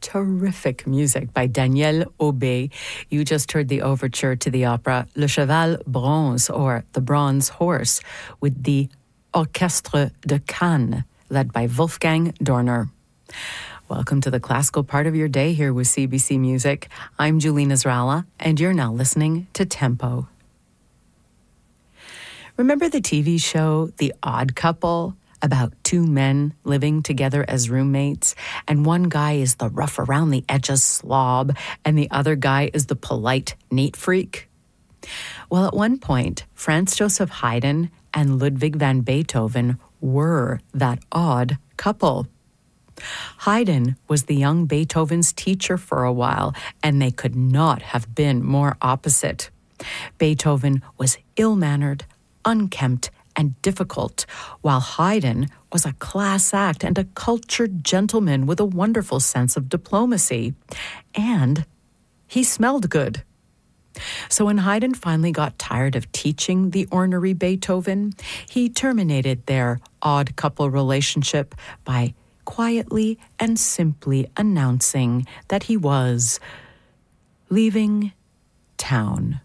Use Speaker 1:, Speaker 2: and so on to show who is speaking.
Speaker 1: terrific music by Daniel Aubé. You just heard the overture to the opera Le Cheval Bronze, or The Bronze Horse, with the Orchestre de Cannes, led by Wolfgang Dorner. Welcome to the classical part of your day here with CBC Music. I'm Julene Israela, and you're now listening to Tempo. Remember the TV show The Odd Couple? About two men living together as roommates, and one guy is the rough around the edges slob, and the other guy is the polite neat freak? Well, at one point, Franz Joseph Haydn and Ludwig van Beethoven were that odd couple. Haydn was the young Beethoven's teacher for a while, and they could not have been more opposite. Beethoven was ill-mannered, unkempt, and difficult, while Haydn was a class act and a cultured gentleman with a wonderful sense of diplomacy. And he smelled good. So when Haydn finally got tired of teaching the ornery Beethoven, he terminated their odd couple relationship by quietly and simply announcing that he was leaving town.